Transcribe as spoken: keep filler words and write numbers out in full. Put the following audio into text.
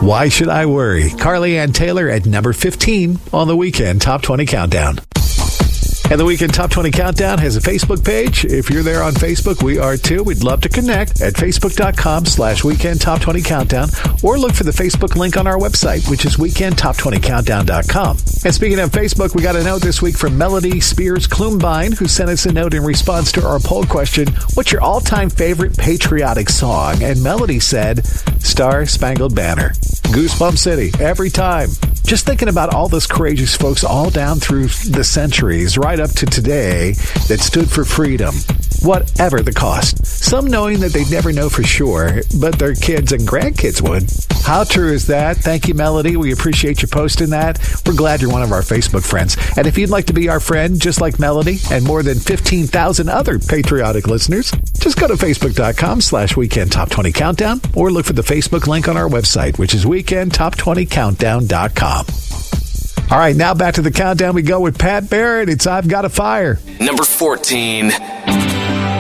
Why Should I Worry? Carly Ann Taylor at number fifteen on the Weekend Top twenty Countdown. And the Weekend Top twenty Countdown has a Facebook page. If you're there on Facebook, we are too. We'd love to connect at facebook.com slash Weekend Top twenty Countdown, or look for the Facebook link on our website, which is weekend top twenty countdown dot com. And speaking of Facebook, we got a note this week from Melody Spears Klumbine, who sent us a note in response to our poll question, what's your all-time favorite patriotic song? And Melody said, Star Spangled Banner. Goosebump City, every time. Just thinking about all those courageous folks all down through the centuries, right up to today, that stood for freedom, whatever the cost. Some knowing that they'd never know for sure, but their kids and grandkids would. How true is that? Thank you, Melody. We appreciate you posting that. We're glad you're one of our Facebook friends. And if you'd like to be our friend, just like Melody and more than fifteen thousand other patriotic listeners, just go to facebook.com slash Weekend Top twenty Countdown, or look for the Facebook link on our website, which is weekend top twenty countdown dot com. All right, now back to the countdown we go with Pat Barrett. It's I've Got a Fire. Number fourteen.